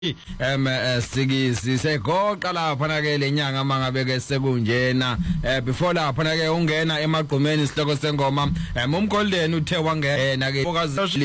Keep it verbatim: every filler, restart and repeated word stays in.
em sikisi segoqa lapha na ke lenyanga mangabe ke sekunjena eh before lapha na ke ungena emagqumeni isihloko sengoma um umgolden uthe wangena ke